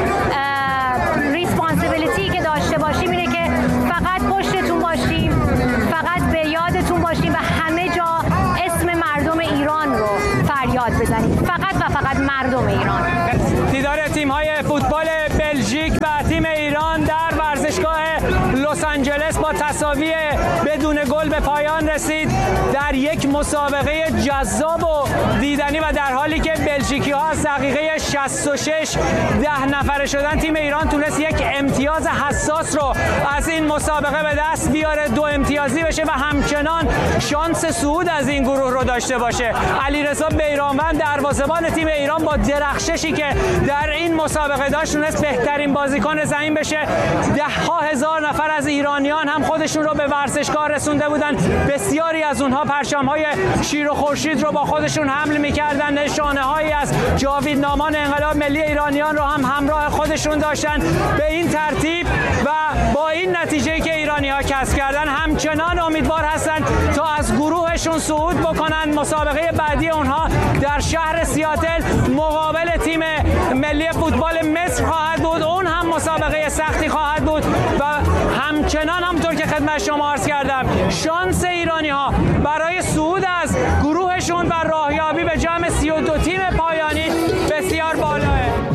ریسپانسیبیلیتی که داشته باشیم اینه که فقط پشتتون باشیم، فقط به یادتون باشیم و همه جا اسم مردم ایران رو فریاد بزنیم، فقط و فقط مردم ایران. دیدار تیم‌های فوتبال بلژیک و تیم ایران در ورزشگاه لس آنجلس با تساوی بدون گل به پایان رسید در یک مسابقه جذاب و دیدنی و در حالی که بلژیکی‌ها از دقیقه 66 10 نفره شدن، تیم ایران تونست یک امتیاز حساس رو از این مسابقه به دست بیاره، 2 امتیازی بشه و همچنان شانس صعود از این گروه رو داشته باشه. علیرضا بیرانوند دروازه‌بان تیم ایران با درخششی که در این مسابقه داشت تونست بهترین بازیکن زمین بشه. ده‌ها هزار نفر از ایرانیان هم خودشون رو به ورزشگاه رسونده بودن، بسیاری از اونها پرچم‌های شیر و خورشید رو با خودشون حمل می‌کردن، نشانه‌هایی از جاویدنامان انقلاب ملی ایرانیان رو هم همراه خودشون داشتن. به این ترتیب و با این نتیجه‌ای که ایرانی‌ها کسب کردن همچنان امیدوار هستن تا از گروهشون صعود بکنن. مسابقه بعدی اونها در شهر سیاتل مقابل تیم ملی فوتبال مصر خواهد بود، اون هم مسابقه سختی خواهد بود و همچنان همونطور که خدمت شما عرض کردم شانس ایرانی‌ها برای صعود از گروهشون و راهیابی به جمع 32 تیم پایانی بسیار بالاه.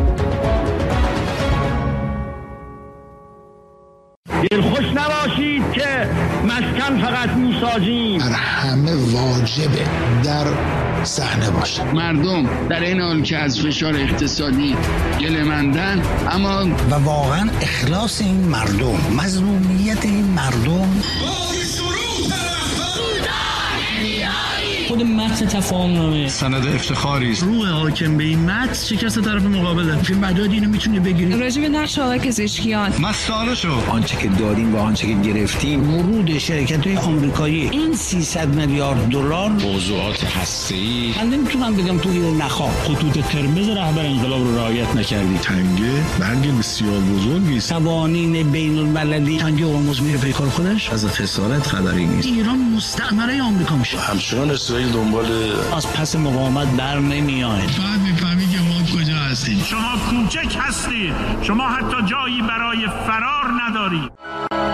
دلخوش نباشید که مسکن فقط میسازیم، همه واجبه در صحنه باشه. مردم در این حال که از فشار اقتصادی گله‌مندن، اما و واقعا اخلاص این مردم، مظلومیت این مردم، خود متن تفاهمنامه سند افتخاری است. روح حاکم به این متن شکست طرف مقابله. فیلم مداد اینو میتونی بگیری. راجع به نقش آقای پزشکیان مسئله شو. آنچه که داریم و آنچه که گرفتیم، ورود شرکت‌های آمریکایی این 300 میلیارد دلار، موضوعات هسته‌ای. من نمیتونم بگم تو اینو نخواه. خطوط قرمز رهبر انقلاب رو رعایت نکردی. تنگه برگ بسیار بزرگی است. قوانین بین‌المللی تنگه هرمز میره پی کار خودش. از خسارت خبری نیست. ایران مستعمره آمریکا میشه. همچنان اسرائیل دنبال از پس مقاومت بر نمیاد. بعد میفهمی که ما کجا هستیم. شما کوچک هستید، شما حتی جایی برای فرار ندارید.